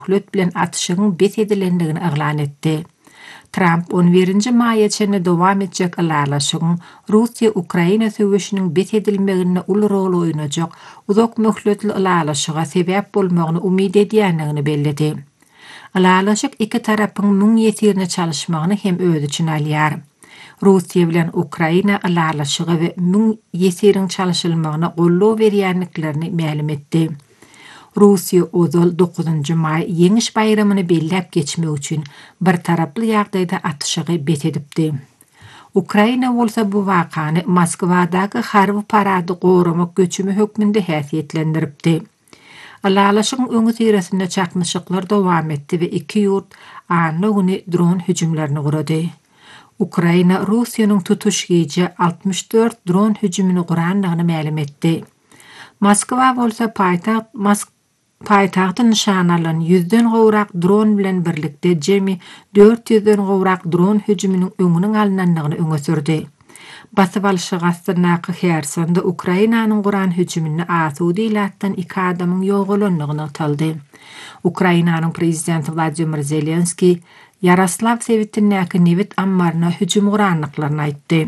möhlet bilen atışygyň bet edilendigini eglan etdi. Trump 11-nji maýa çenli dowam etjek alarlaşygyň Russiýa Ukraina söwüşiniň bet edilmegine uly rol oýnajak uzak möhletli alarlaşyga sebäp bolmagyny umyd edýändigini bellidi. Alarlaşyk iki tarapyň müň ýetirine çalışmagyny hem öz için alýar. Russiýa bilen Ukraina alarlaşygy we müň ýetiriň çalışylmagyna gollaw berýänliklerini ma'lum etdi. Russiýa ozal 9-njy maý ýeňiş bayramyny belläp geçmek üçin bir taraply ýagdaýda atışygy bet edipdi. Ukraina bolsa bu wakany Moskwadaky harby parady goramak göçümi hökmünde häsiýetlendiripdi. Alarlaşygyň öňü tiresinde çakmyşyklar dowam etdi we iki ýurt any dron hüjümlerini gurady. Ukraina Russiýanyň tutuş gece 64 dron hüjümini gurandygyny ma'lum etdi. Moskwa bolsa paýtagty nişan alan 100den gowrak dron bilen birlikde jemi 400den gowrak dron hüjüminiň öňüniň alynandygyny öňe sürdi. Basyp alyşy gastyrnaky Hersonda Ukrainanyň guran hüjümini asudy ilatdan iki adamyň ýogalandygyny taldy. Ukrainanyň prezidenti Vladimir Zelenski Yaroslav Sevitnäki Nivit ammarına hüjüm guranlyklaryny aýtdy.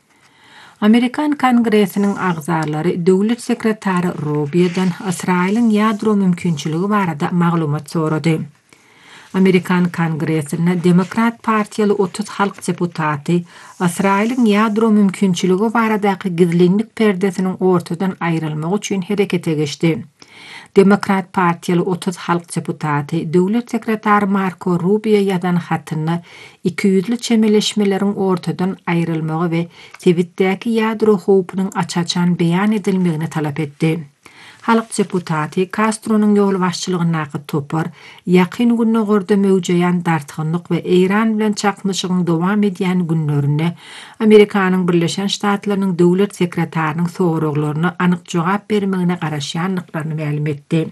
Amerikan Kongressiniň agzarlary döwlet sekretary Rubio'dan Israýlyň ýadro mümkinçiligi barada maglumat sorady. Amerikan Kongressine Demokrat Partiýaly 30 halk deputaty Israýlyň ýadro mümkinçiligi baradaky gizlenlik perdesiniň ortadan aýrylmagy üçin herekete geçdi. Demokrat Partiýaly 30 halk deputaty döwlet sekretary Marco Rubio ýadan hatyny 200'li çemeleşmeleriň ortadan aýrylmagy we Tebitdäki ýadro howpunyň açaçan beýan edilmegini talap etdi. Halk deputaty Castro'nun ýol başçylygyna topar, ýakyn günlerde möwjeýän dartgynlyk we Eýran bilen çakmyşygyň dowam edýän günlerinde Amerikanyň Birleşen Ştatlarynyň döwlet sekretärining soraklaryna anyk jogap bermegine garaşýanlyklaryny ma'lum etdi.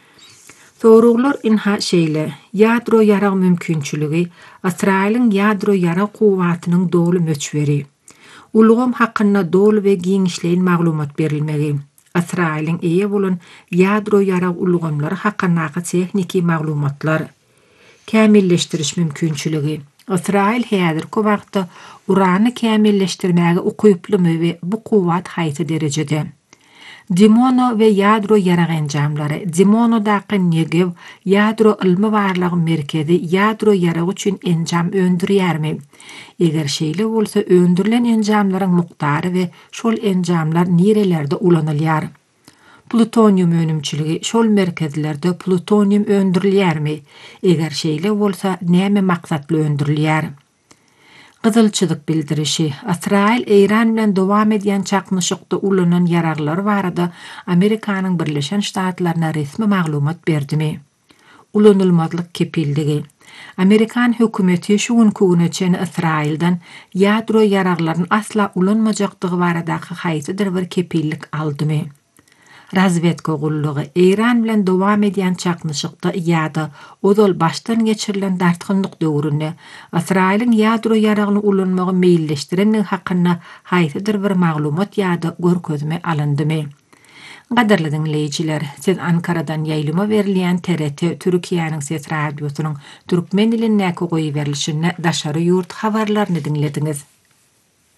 Soraglar inha şeýle: ýadro ýarag mümkinçiligi, Israýlyň ýadro ýarag kuwatynyň dolu möçberi, ulgam hakynda dolu we giňişleýin maglumat berilmegi. Israýlyň eýe bolan ýadro ýarag ulgamlary hakyndaky tekniki maglumatlar kämilleşdiriş mümkinçiligi. Israýl häzirki wagtda urany kämilleşdirmäge ukyplymy we bu kuwat haýsy derejede. Dimono we ýadro ýarag enjamlary, Dimonodaky Negev ýadro ilmi barlygy merkezi ýadro ýarag üçin enjam öndürýärmi? Eger şeýle bolsa öndürilen enjamlaryň muktary we şol enjamlar nerelerde ulanylýar? Plutonium önümçiligi şol merkezlerde plutonium öndürilýärmi? Eger şeýle bolsa näme maksatly öndürilýär? Gyzylçylyk bildirişi: Israýl Eýran bilen dowam edýän çakmyşykda ulanan ýaraglar barada Amerikanyň Birleşen Ştatlaryna resmi maglumat berdimi? Ulanylmazlyk kepildigi. Amerikan hökümeti şu günkü çen Israýldan ýadro ýaraglaryň asla ulanmajakdygy baradaky haýsydyr bir kepillik aldymy? Razvedka gullugy Eýran bilen dowam edýän çakmyşykda ýa-da ozal başdan geçirilen dartgynlyk döwründe Israýlyň ýadro ýaragyny ulanmagy meýilleşdirenden hakynda haýsydyr bir maglumat ýa-da görkezme alyndymy? Gaderli dinleyijiler, siz Ankaradan ýaýlyma berilýän TRT Türkiýanyň Ses radiosynyň türkmen diline goýup berilişine daşary ýurt habarlaryny dinlediňiz.